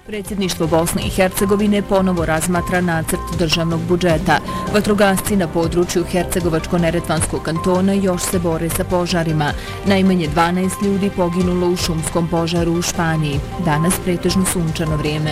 Predsjedništvo Bosne i Hercegovine ponovo razmatra nacrt državnog budžeta. Vatrogasci na području Hercegovačko-Neretvanskog kantona još se bore sa požarima. Najmanje 12 ljudi poginulo u šumskom požaru u Španiji. Danas pretežno sunčano vrijeme.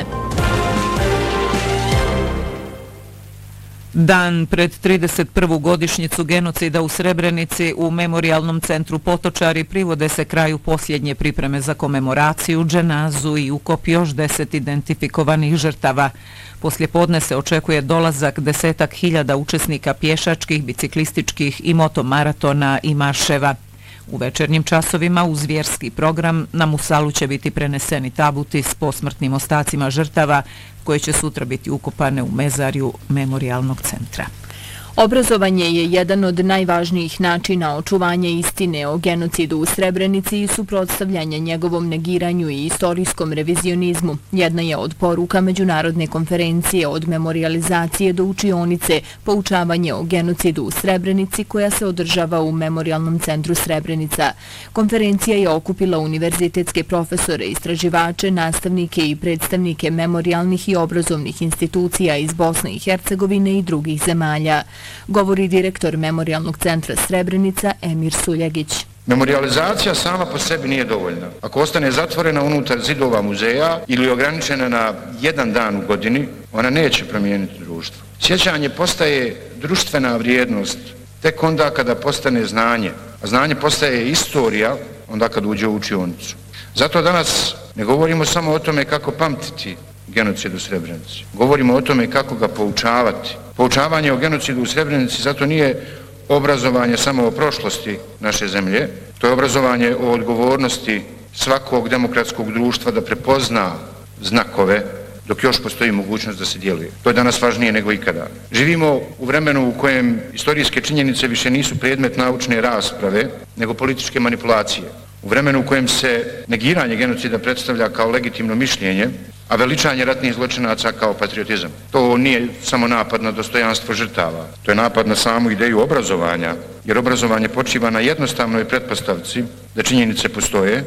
Dan pred 31. godišnjicu genocida u Srebrenici u Memorijalnom centru Potočari privode se kraju posljednje pripreme za komemoraciju, dženazu i ukop još 10 identifikovanih žrtava. Poslijepodne se očekuje dolazak 10.000 učesnika pješačkih, biciklističkih i motomaratona i marševa. U večernjim časovima uz vjerski program na Musalu će biti preneseni tabuti s posmrtnim ostacima žrtava koje će sutra biti ukopane u mezarju Memorijalnog centra. Obrazovanje je jedan od najvažnijih načina očuvanja istine o genocidu u Srebrenici i suprotstavljanja njegovom negiranju i istorijskom revizionizmu. Jedna je od poruka međunarodne konferencije od memorijalizacije do učionice poučavanje o genocidu u Srebrenici koja se održava u Memorijalnom centru Srebrenica. Konferencija je okupila univerzitetske profesore, istraživače, nastavnike i predstavnike memorijalnih i obrazovnih institucija iz Bosne i Hercegovine i drugih zemalja. Govori direktor Memorijalnog centra Srebrenica Emir Suljagić. Memorijalizacija sama po sebi nije dovoljna. Ako ostane zatvorena unutar zidova muzeja ili ograničena na jedan dan u godini, ona neće promijeniti društvo. Sjećanje postaje društvena vrijednost tek onda kada postane znanje, a znanje postaje istorija onda kad uđe u učionicu. Zato danas ne govorimo samo o tome kako pamtiti genocid u Srebrenici. Govorimo o tome kako ga poučavati. Poučavanje o genocidu u Srebrenici zato nije obrazovanje samo o prošlosti naše zemlje, to je obrazovanje o odgovornosti svakog demokratskog društva da prepozna znakove dok još postoji mogućnost da se djeluje. To je danas važnije nego ikada. Živimo u vremenu u kojem istorijske činjenice više nisu predmet naučne rasprave, nego političke manipulacije. U vremenu u kojem se negiranje genocida predstavlja kao legitimno mišljenje, a veličanje ratnih zločinaca kao patriotizam. To nije samo napad na dostojanstvo žrtava, to je napad na samu ideju obrazovanja, jer obrazovanje počiva na jednostavnoj pretpostavci da činjenice postoje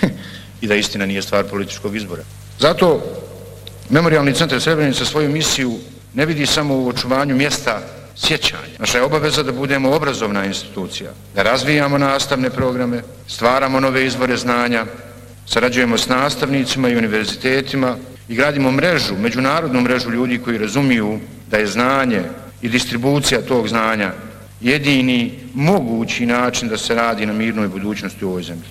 i da istina nije stvar političkog izbora. Zato Memorijalni centar Srebrenica svoju misiju ne vidi samo u očuvanju mjesta sjećanja. Naša je obaveza da budemo obrazovna institucija, da razvijamo nastavne programe, stvaramo nove izvore znanja, sarađujemo s nastavnicima i univerzitetima i gradimo mrežu, međunarodnu mrežu ljudi koji razumiju da je znanje i distribucija tog znanja jedini mogući način da se radi na mirnoj budućnosti u ovoj zemlji.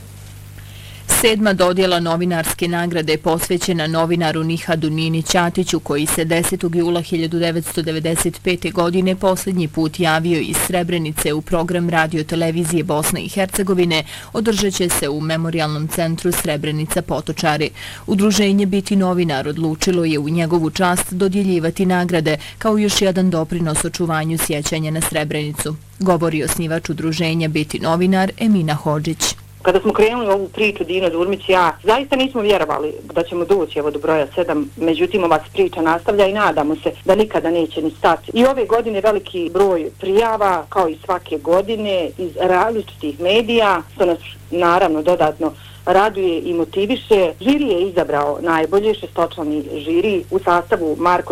7. dodjela novinarske nagrade posvećena novinaru Nihadu Nini Ćatiću koji se 10. jula 1995. godine posljednji put javio iz Srebrenice u program radio-televizije Bosne i Hercegovine održat će se u Memorijalnom centru Srebrenica Potočari. Udruženje Biti novinar odlučilo je u njegovu čast dodjeljivati nagrade kao još jedan doprinos očuvanju sjećanja na Srebrenicu. Govori osnivač udruženja Biti novinar Emina Hodžić. Kada smo krenuli ovu priču, Dino Durmić i ja, zaista nismo vjerovali da ćemo doći do broja 7, međutim ova priča nastavlja i nadamo se da nikada neće ni stati. I ove godine veliki broj prijava, kao i svake godine, iz različitih medija, što nas naravno dodatno raduje i motiviše. Žiri je izabrao najbolje, šestočlani žiri u sastavu Marko